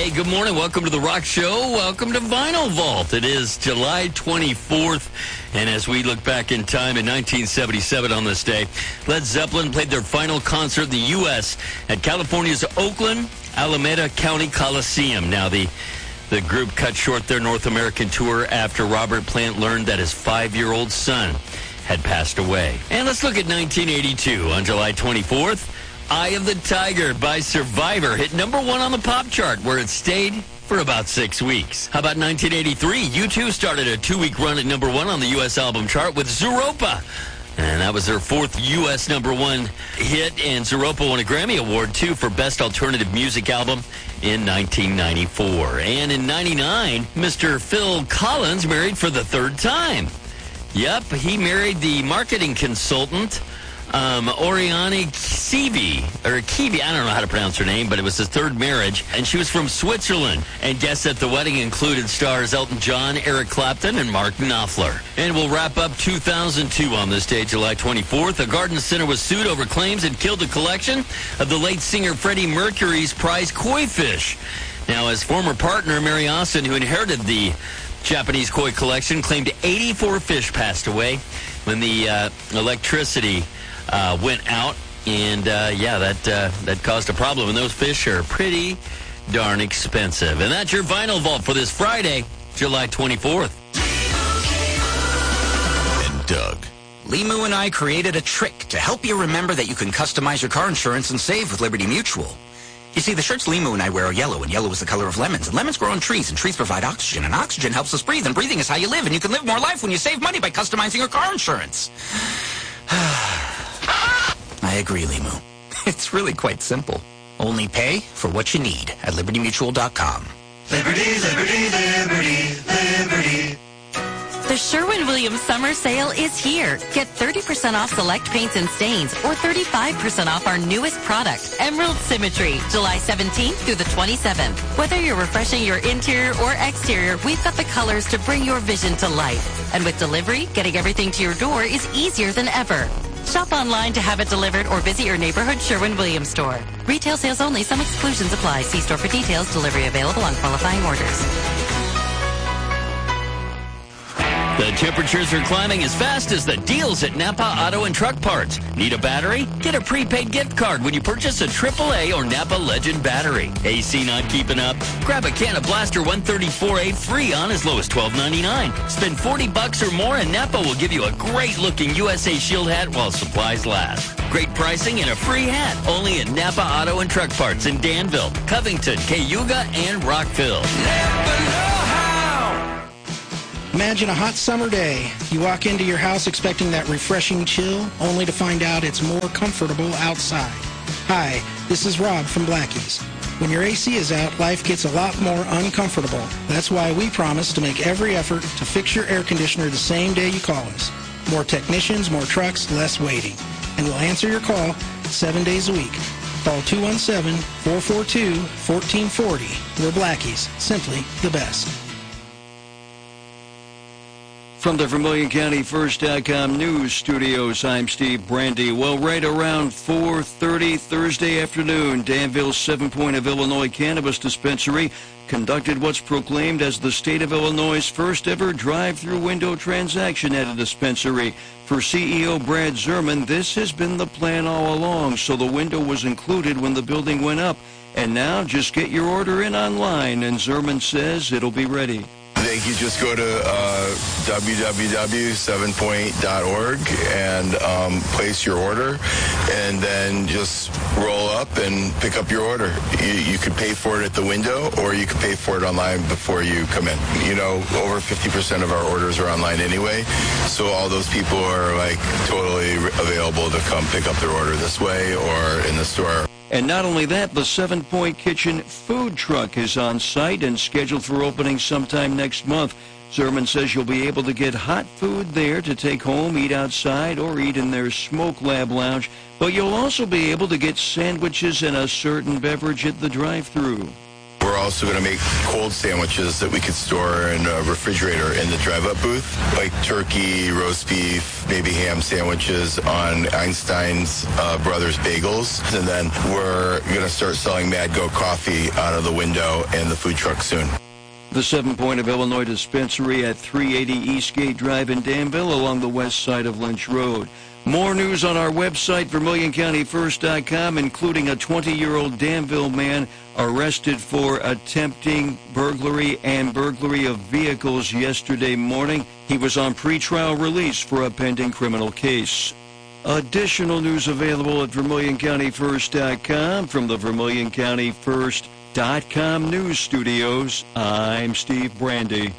Hey, good morning. Welcome to The Rock Show. Welcome to Vinyl Vault. It is July 24th, and as we look back in time in 1977 on this day, Led Zeppelin played their final concert in the U.S. at California's Oakland Alameda County Coliseum. Now, the group cut short their North American tour after Robert Plant learned that his 5-year-old son had passed away. And let's look at 1982. On July 24th, Eye of the Tiger by Survivor hit #1 on the pop chart, where it stayed for about 6 weeks. How about 1983? U2 started a 2-week run at #1 on the U.S. album chart with Zooropa. And that was their 4th U.S. #1 hit, and Zooropa won a Grammy Award, too, for Best Alternative Music Album in 1994. And in 99, Mr. Phil Collins married for the 3rd time. Yep, he married the marketing consultant, Oriana Kibi, I don't know how to pronounce her name, but it was his 3rd marriage, and she was from Switzerland. And guests at the wedding included stars Elton John, Eric Clapton, and Mark Knopfler. And we'll wrap up 2002 on this day, July 24th. A garden center was sued over claims it killed a collection of the late singer Freddie Mercury's prized koi fish. Now, his former partner, Mary Austin, who inherited the Japanese koi collection, claimed 84 fish passed away when the electricity went out, and that caused a problem, and those fish are pretty darn expensive. And that's your Vinyl Vault for this Friday, July 24th. And Doug. Limu and I created a trick to help you remember that you can customize your car insurance and save with Liberty Mutual. You see, the shirts Limu and I wear are yellow, and yellow is the color of lemons, and lemons grow on trees, and trees provide oxygen, and oxygen helps us breathe, and breathing is how you live, and you can live more life when you save money by customizing your car insurance. I agree, Limu. It's really quite simple. Only pay for what you need at libertymutual.com. Liberty, liberty, liberty, liberty. The Sherwin-Williams Summer Sale is here. Get 30% off select paints and stains, or 35% off our newest product, Emerald Symmetry, July 17th through the 27th. Whether you're refreshing your interior or exterior, we've got the colors to bring your vision to life. And with delivery, getting everything to your door is easier than ever. Shop online to have it delivered or visit your neighborhood Sherwin-Williams store. Retail sales only. Some exclusions apply. See store for details. Delivery available on qualifying orders. The temperatures are climbing as fast as the deals at Napa Auto and Truck Parts. Need a battery? Get a prepaid gift card when you purchase a AAA or Napa Legend battery. AC not keeping up? Grab a can of Blaster 134A free on as low as $12.99. Spend $40 or more and Napa will give you a great-looking USA Shield hat while supplies last. Great pricing and a free hat only at Napa Auto and Truck Parts in Danville, Covington, Cayuga, and Rockville. Imagine a hot summer day. You walk into your house expecting that refreshing chill, only to find out it's more comfortable outside. Hi, this is Rob from Blackie's. When your AC is out, life gets a lot more uncomfortable. That's why we promise to make every effort to fix your air conditioner the same day you call us. More technicians, more trucks, less waiting. And we'll answer your call 7 days a week. Call 217-442-1440. We're Blackie's. Simply the best. From the Vermilion County First.com News Studios, I'm Steve Brandy. Well, right around 4:30 Thursday afternoon, Danville's 7 Point of Illinois Cannabis Dispensary conducted what's proclaimed as the state of Illinois' first ever drive-through window transaction at a dispensary. For CEO Brad Zerman, this has been the plan all along, so the window was included when the building went up. And now just get your order in online, and Zerman says it'll be ready. I think you just go to www.7point.org and place your order, and then just roll up and pick up your order. You could pay for it at the window, or you could pay for it online before you come in. You know, over 50% of our orders are online anyway, so all those people are like totally available to come pick up their order this way or in the store. And not only that, the 7 Point Kitchen food truck is on site and scheduled for opening sometime next month. Zerman says you'll be able to get hot food there to take home, eat outside, or eat in their Smoke Lab lounge. But you'll also be able to get sandwiches and a certain beverage at the drive-thru. We're we're also going to make cold sandwiches that we could store in a refrigerator in the drive-up booth, like turkey, roast beef, maybe ham sandwiches on Einstein's Brothers Bagels. And then we're going to start selling Mad Go coffee out of the window in the food truck soon. The 7 Point of Illinois dispensary at 380 Eastgate Drive in Danville along the west side of Lynch Road. More news on our website, VermilionCountyFirst.com, including a 20-year-old Danville man arrested for attempting burglary and burglary of vehicles yesterday morning. He was on pretrial release for a pending criminal case. Additional news available at VermilionCountyFirst.com. From the VermilionCountyFirst.com news studios, I'm Steve Brandy.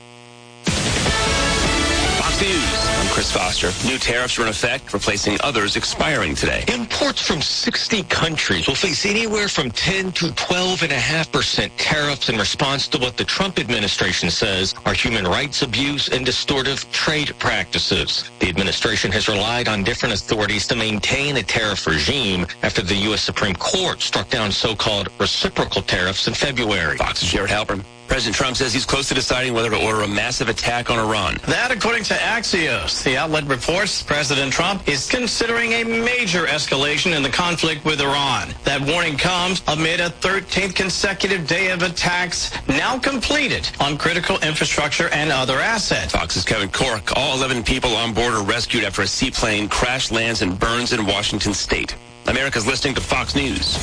Fox News. I'm Chris Foster. New tariffs are in effect, replacing others expiring today. Imports from 60 countries will face anywhere from 10 to 12.5% tariffs in response to what the Trump administration says are human rights abuse and distortive trade practices. The administration has relied on different authorities to maintain a tariff regime after the U.S. Supreme Court struck down so-called reciprocal tariffs in February. Fox's Jared Halpern. President Trump says he's close to deciding whether to order a massive attack on Iran. That, according to Axios. The outlet reports President Trump is considering a major escalation in the conflict with Iran. That warning comes amid a 13th consecutive day of attacks now completed on critical infrastructure and other assets. Fox's Kevin Cork. All 11 people on board are rescued after a seaplane crash lands and burns in Washington state. America's listening to Fox News.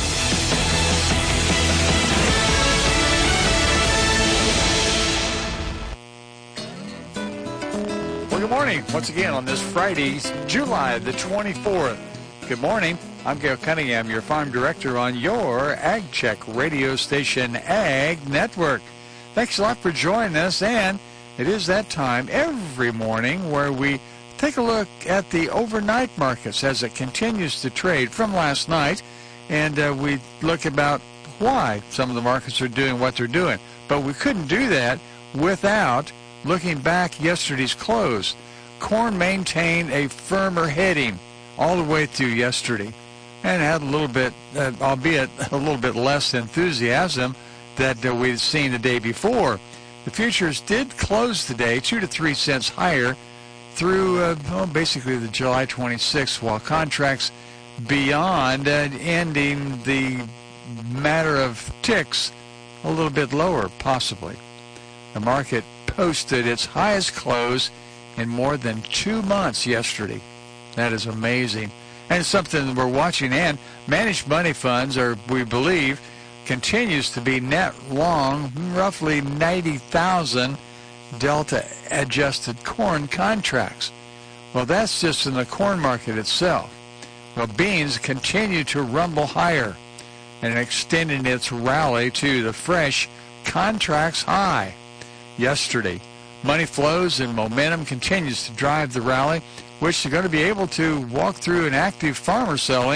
Good morning. Once again on this Friday, July the 24th. Good morning. I'm Gail Cunningham, your farm director on your Ag Check radio station, Ag Network. Thanks a lot for joining us, and it is that time every morning where we take a look at the overnight markets as it continues to trade from last night, and we look about why some of the markets are doing what they're doing. But we couldn't do that without looking back yesterday's close. Corn maintained a firmer heading all the way through yesterday and had a little bit, albeit a little bit less enthusiasm that we'd seen the day before. The futures did close today 2 to 3 cents higher through basically the July 26th, while contracts beyond ending the matter of ticks a little bit lower, possibly. The market posted its highest close in more than 2 months yesterday. That is amazing. And it's something we're watching. And managed money funds are, we believe, continues to be net long roughly 90,000 delta adjusted corn contracts. Well, that's just in the corn market itself. Well, beans continue to rumble higher and extending its rally to the fresh contracts high yesterday. Money flows and momentum continues to drive the rally, which they're going to be able to walk through an active farmer selling